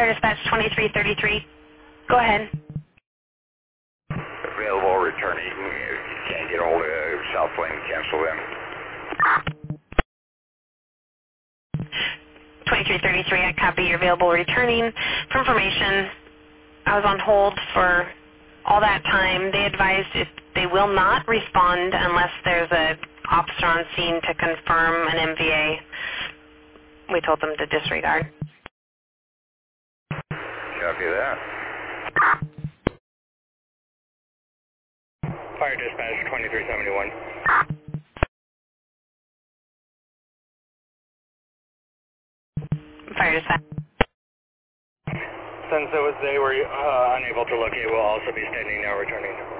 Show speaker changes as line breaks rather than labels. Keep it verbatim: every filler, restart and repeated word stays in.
Fire Dispatch twenty-three thirty-three. Go ahead.
Available returning. You can't get hold of South Lane, cancel them.
twenty-three thirty-three, I copy your available returning. For information, I was on hold for all that time. They advised if they will not respond unless there's a officer on scene to confirm an M V A. We told them to disregard.
Copy that.
Fire Dispatch twenty-three seventy-one.
Fire Dispatch.
Since it was they were uh, unable to locate, we'll also be standing now returning.